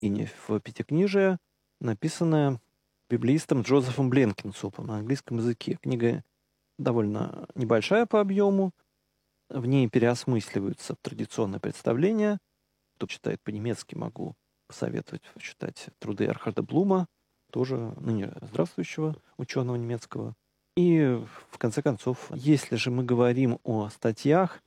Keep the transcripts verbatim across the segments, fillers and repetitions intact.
произведение в Пятикнижие, написанное библеистом Джозефом Бленкинсопом на английском языке. Книга довольно небольшая по объему. В ней переосмысливаются традиционные представления. Кто читает по-немецки, могу посоветовать читать труды Эрхарда Блума, тоже ныне здравствующего ученого немецкого. И, в конце концов, если же мы говорим о статьях,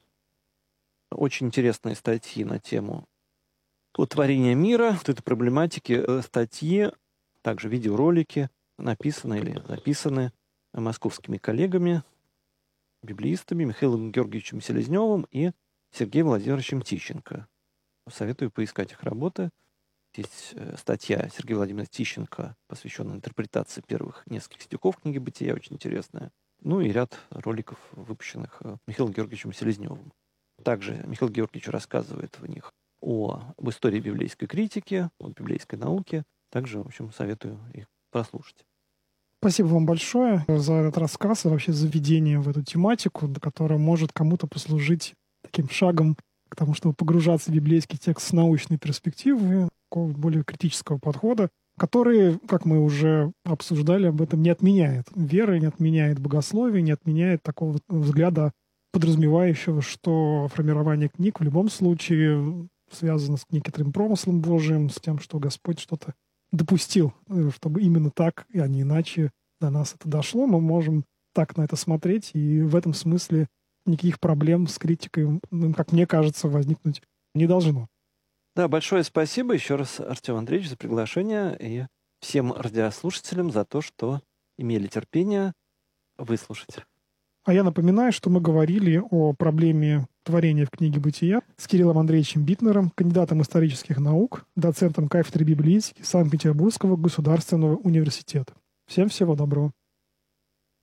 очень интересные статьи на тему творения мира, вот этой проблематики, статьи, также видеоролики, написаны или записаны московскими коллегами, библеистами Михаилом Георгиевичем Селезневым и Сергеем Владимировичем Тищенко. Советую поискать их работы. Есть статья Сергея Владимировича Тищенко, посвященная интерпретации первых нескольких стихов книги «Бытия», очень интересная. Ну и ряд роликов, выпущенных Михаилом Георгиевичем Селезневым. Также Михаил Георгиевич рассказывает в них о, об истории библейской критики, о библейской науке. Также, в общем, советую их прослушать. Спасибо вам большое за этот рассказ и вообще за введение в эту тематику, которая может кому-то послужить таким шагом к тому, чтобы погружаться в библейский текст с научной перспективы, такого более критического подхода, который, как мы уже обсуждали об этом, не отменяет веры, не отменяет богословия, не отменяет такого взгляда, подразумевающего, что формирование книг в любом случае связано с некоторым промыслом Божиим, с тем, что Господь что-то допустил, чтобы именно так, а не иначе до нас это дошло. Мы можем так на это смотреть, и в этом смысле никаких проблем с критикой, как мне кажется, возникнуть не должно. Да, большое спасибо еще раз, Артем Андреевич, за приглашение и всем радиослушателям за то, что имели терпение выслушать. А я напоминаю, что мы говорили о проблеме творения в книге «Бытия» с Кириллом Андреевичем Битнером, кандидатом исторических наук, доцентом кафедры библеистики Санкт-Петербургского государственного университета. Всем всего доброго.